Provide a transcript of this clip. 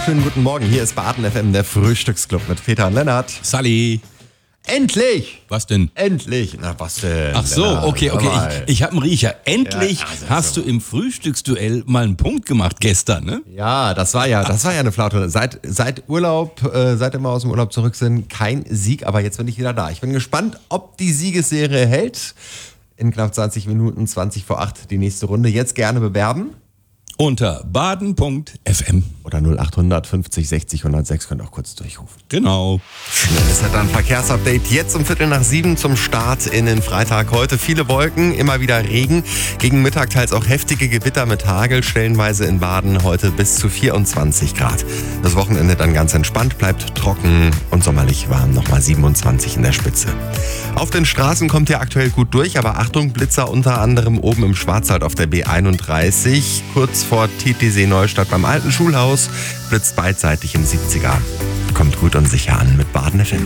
wunderschönen guten Morgen. Hier ist Baden FM, der Frühstücksclub mit Peter und Lennart. Sally. Endlich! Was denn? Endlich! Na, was denn? Ach so, Lennart? okay. Ich habe einen Riecher. Endlich hast du im Frühstücksduell mal einen Punkt gemacht gestern, ne? Ja, das war ja eine Flaute. Seit Urlaub, seit wir aus dem Urlaub zurück sind, kein Sieg, aber jetzt bin ich wieder da. Ich bin gespannt, ob die Siegesserie hält. In knapp 20 Minuten, 20 vor 8, die nächste Runde. Jetzt gerne bewerben. Unter baden.fm. Oder 0800 50 60 106, könnt ihr auch kurz durchrufen. Genau. Schnelles hat ein Verkehrsupdate jetzt um 6:45 zum Start in den Freitag. Heute viele Wolken, immer wieder Regen. Gegen Mittag teils auch heftige Gewitter mit Hagel, stellenweise in Baden heute bis zu 24 Grad. Das Wochenende dann ganz entspannt, bleibt trocken und sommerlich warm, nochmal 27 in der Spitze. Auf den Straßen kommt ihr aktuell gut durch, aber Achtung, Blitzer unter anderem oben im Schwarzwald auf der B31, kurz vor Titisee Neustadt beim alten Schulhaus, blitzt beidseitig im 70er. Kommt gut und sicher an mit Baden FM.